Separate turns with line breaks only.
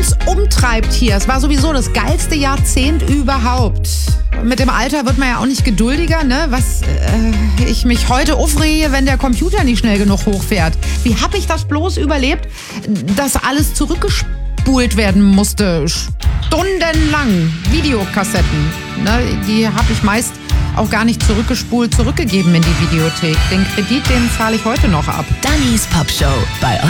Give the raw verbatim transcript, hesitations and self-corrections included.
uns umtreibt hier. Es war sowieso das geilste Jahrzehnt überhaupt. Mit dem Alter wird man ja auch nicht geduldiger, ne? Was äh, ich mich heute aufrege, wenn der Computer nicht schnell genug hochfährt. Wie hab ich das bloß überlebt, dass alles zurückgespult werden musste? Stundenlang. Videokassetten. Ne? Die habe ich meist auch gar nicht zurückgespult, zurückgegeben in die Videothek. Den Kredit, den zahle ich heute noch ab.
Dannys Pop Show bei